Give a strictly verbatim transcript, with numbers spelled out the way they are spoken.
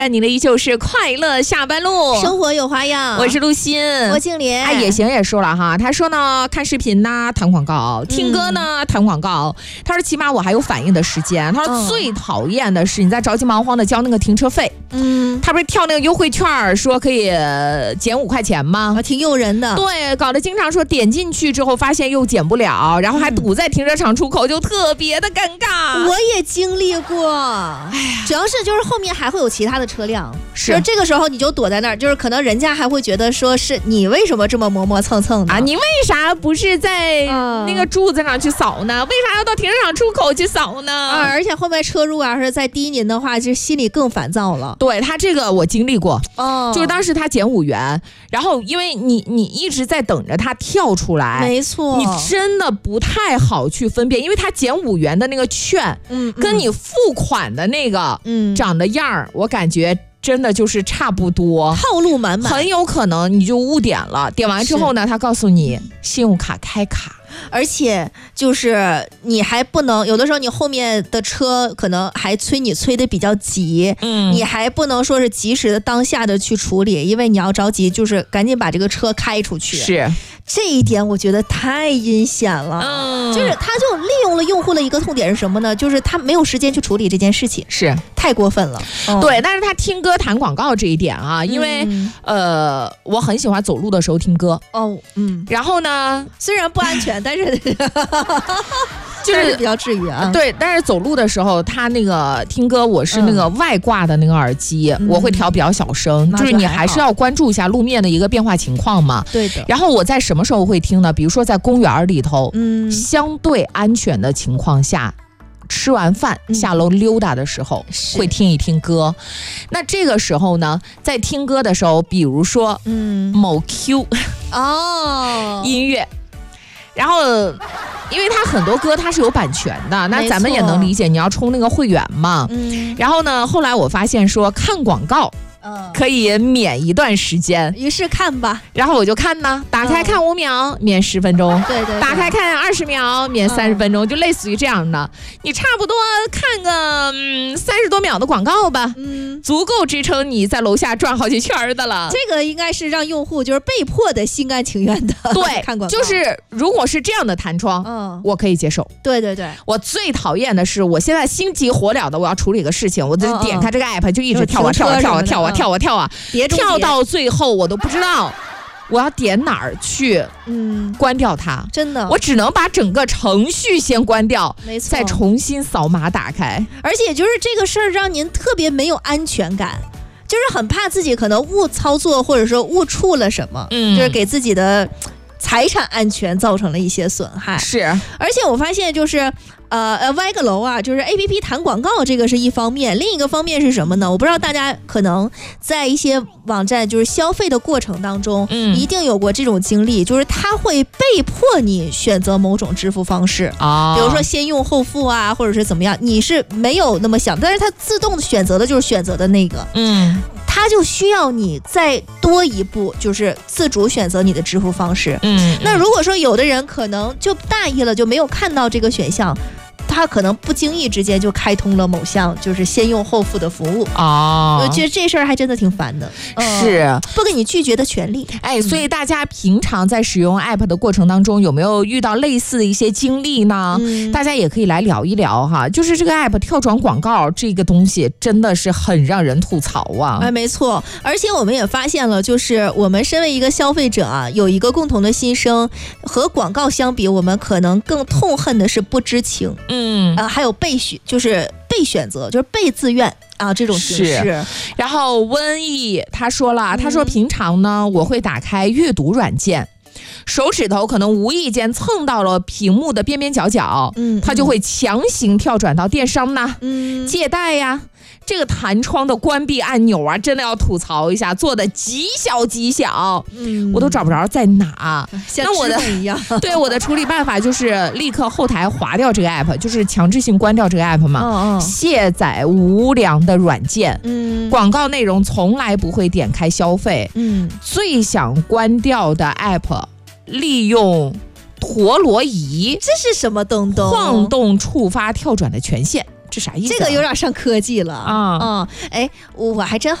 你的依旧是快乐下班路， 生活有花样。 我是陆欣， 我静莲。 哎，也行也说了哈，他说呢，看视频呢弹广告，听歌呢弹广告。他说起码我还有反应的时间。他说最讨厌的是你在着急忙慌的交那个停车费。嗯，他不是跳那个优惠券说可以减五块钱吗？ 挺诱人的。 对，搞得经常说点进去之后发现又减不了，然后还堵在停车场出口，就特别的尴尬。 我也经历过，哎呀，主要是就是后面还会有其他的车辆， 是这个时候你就躲在那儿，就是可能人家还会觉得说是你为什么这么磨磨蹭蹭的啊？你为啥不是在那个柱子上去扫呢？嗯、为啥要到停车场出口去扫呢？ 啊！而且后面车如果要是再低您的话，就心里更烦躁了。 对，他这个我经历过，哦，就是当时他减五元，然后因为你你一直在等着他跳出来， 没错， 你真的不太好去分辨，因为他减五元的那个券，嗯，跟你付款的那个，嗯，长的样儿，我感觉真的就是差不多， 套路满满， 很有可能你就误点了。点完之后呢，他告诉你信用卡开卡。 而且就是你还不能，有的时候你后面的车可能还催你催得比较急，嗯，你还不能说是及时的当下的去处理，因为你要着急，就是赶紧把这个车开出去。 是这一点我觉得太阴险了，嗯，就是他就利用了用户的一个痛点是什么呢？就是他没有时间去处理这件事情， 是太过分了。 嗯、对，但是他听歌弹广告这一点啊，因为、嗯、呃，我很喜欢走路的时候听歌哦，嗯，然后呢， 虽然不安全，但是就是比较治愈啊。 对，但是走路的时候，他那个听歌，我是那个外挂的那个耳机，嗯、我会调比较小声， 嗯、 就是你还是要关注一下路面的一个变化情况嘛。 对的。 然后我在什么时候会听呢？比如说在公园里头，嗯，相对安全的情况下。吃完饭下楼溜达的时候、嗯、会听一听歌，那这个时候呢，在听歌的时候，比如说，嗯，某 Q 哦音乐，然后因为它很多歌它是有版权的，那咱们也能理解，你要充那个会员嘛，嗯，然后呢，后来我发现说看广告。嗯，可以免一段时间， 于是看吧， 然后我就看呢，打开看五秒、嗯、免十分钟， 对 对, 对， 打开看二十秒免三十分钟、嗯，就类似于这样的，你差不多看个嗯三十多秒的广告吧，嗯，足够支撑你在楼下转好几圈的了。 这个应该是让用户就是被迫的心甘情愿的对看广告， 就是如果是这样的弹窗，嗯，我可以接受。 对对对， 我最讨厌的是，我现在心急火燎的，我要处理个事情，我就点开这个 app 就一直跳啊跳啊跳啊跳啊。跳啊跳啊，跳到最后我都不知道我要点哪儿去，嗯，关掉它。真的，我只能把整个程序先关掉，没错，再重新扫码打开。 而且就是这个事儿让您特别没有安全感，就是很怕自己可能误操作或者说误触了什么，嗯，就是给自己的财产安全造成了一些损害。 是， 而且我发现就是。呃呃，歪个楼啊，就是 A P P 弹广告，这个是一方面，另一个方面是什么呢？我不知道大家可能在一些网站就是消费的过程当中，嗯，一定有过这种经历，就是它会被迫你选择某种支付方式啊，比如说先用后付啊，或者是怎么样，你是没有那么想，但是它自动选择的就是选择的那个，嗯。它就需要你再多一步，就是自主选择你的支付方式。嗯，那如果说有的人可能就大意了，就没有看到这个选项，他可能不经意之间就开通了某项就是先用后付的服务哦，我觉得这事儿还真的挺烦的， 是、 呃、不给你拒绝的权利。 哎，所以大家平常在使用 app 的过程当中，有没有遇到类似的一些经历呢？嗯、大家也可以来聊一聊哈。就是这个 app 跳转广告这个东西，真的是很让人吐槽啊。 哎，没错，而且我们也发现了，就是我们身为一个消费者啊，有一个共同的心声，和广告相比，我们可能更痛恨的是不知情。嗯。嗯，啊、呃，还有被选，就是被选择，就是被自愿啊，这种形式。 然后瘟疫他说了，他说平常呢，我会打开阅读软件，手指头可能无意间蹭到了屏幕的边边角角，嗯，他就会强行跳转到电商呐、嗯、借贷呀。这个弹窗的关闭按钮啊，真的要吐槽一下，做的极小极小，嗯，我都找不着在哪。 像我的一样， 对，我的处理办法就是立刻后台划掉这个 app， 就是强制性关掉这个 app 嘛。哦哦，卸载无良的软件，嗯，广告内容从来不会点开消费，嗯，最想关掉的 app， 利用陀螺仪， 这是什么东东？ 晃动触发跳转的权限。 这啥意思、啊？ 这个有点上科技了啊！嗯，哎，我我还真。